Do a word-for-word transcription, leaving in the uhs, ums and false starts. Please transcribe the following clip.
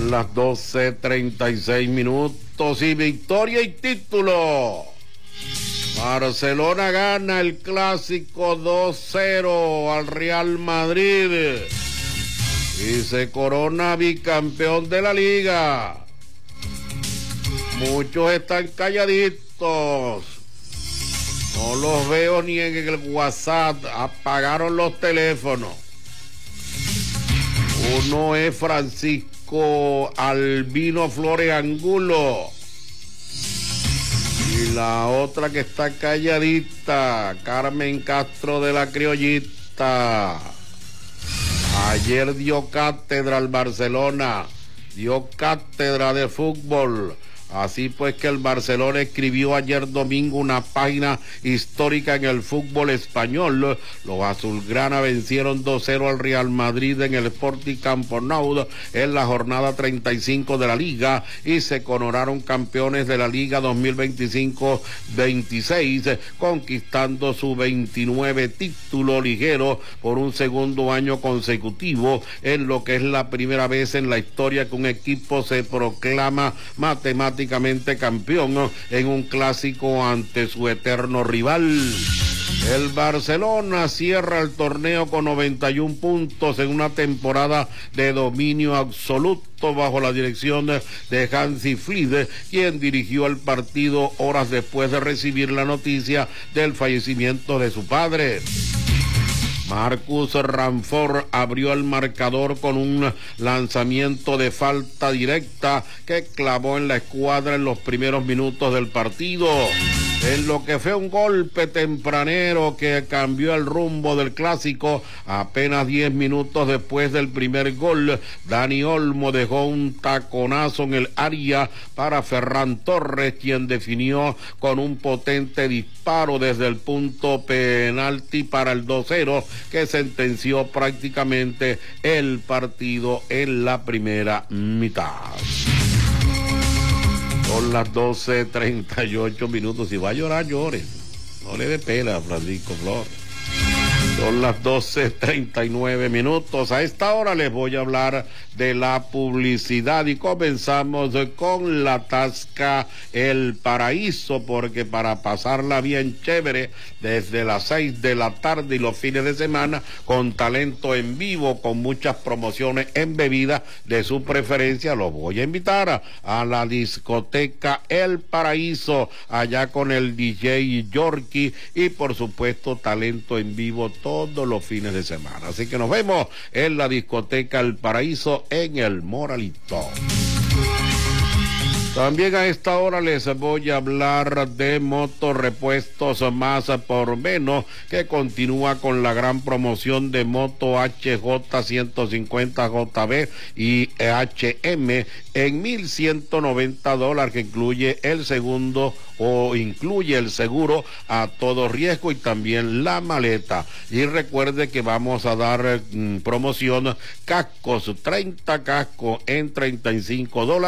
Son las doce treinta y seis minutos y victoria y título. Barcelona gana el clásico dos cero al Real Madrid y se corona bicampeón de la liga. Muchos están calladitos. No los veo ni en el WhatsApp. Apagaron los teléfonos. Uno es Francisco Albino Flores Angulo. Y la otra que está calladita, Carmen Castro de la Criollita. Ayer dio cátedra al Barcelona. Dio cátedra de fútbol. Así pues que el Barcelona escribió ayer domingo una página histórica en el fútbol español. Los azulgrana vencieron dos cero al Real Madrid en el Sporting Camp Nou en la jornada treinta y cinco de la Liga y se coronaron campeones de la Liga dos mil veinticinco veintiséis, conquistando su veintinueve título ligero por un segundo año consecutivo, en lo que es la primera vez en la historia que un equipo se proclama matemáticamente campeón en un clásico ante su eterno rival. El Barcelona cierra el torneo con noventa y un puntos en una temporada de dominio absoluto bajo la dirección de Hansi Flick, quien dirigió el partido horas después de recibir la noticia del fallecimiento de su padre. Marcus Rashford abrió el marcador con un lanzamiento de falta directa que clavó en la escuadra en los primeros minutos del partido, en lo que fue un golpe tempranero que cambió el rumbo del clásico. Apenas diez minutos después del primer gol, Dani Olmo dejó un taconazo en el área para Ferran Torres, quien definió con un potente disparo desde el punto penalti para el dos cero, que sentenció prácticamente el partido en la primera mitad. Son las doce treinta y ocho minutos. Si va a llorar, llore. No le dé pena a Francisco Flores. Son las doce treinta y nueve minutos. A esta hora les voy a hablar de la publicidad y comenzamos con la Tasca El Paraíso, porque para pasarla bien chévere desde las seis de la tarde y los fines de semana, con talento en vivo, con muchas promociones en bebida de su preferencia, los voy a invitar a, a la discoteca El Paraíso, allá con el D J Yorkie y por supuesto talento en vivo todos los fines de semana. Así que nos vemos en la discoteca El Paraíso en el Moralito. También a esta hora les voy a hablar de Motorrepuestos Más por Menos, que continúa con la gran promoción de moto H J ciento cincuenta J B y H M en mil ciento noventa dólares, que incluye el segundo o incluye el seguro a todo riesgo y también la maleta. Y recuerde que vamos a dar mm, promoción cascos, treinta cascos en treinta y cinco dólares.